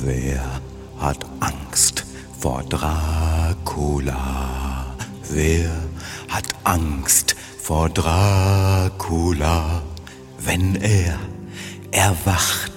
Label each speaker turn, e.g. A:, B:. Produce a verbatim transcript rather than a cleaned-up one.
A: Wer hat Angst vor Dracula? Wer hat Angst vor Dracula? Wenn er erwacht,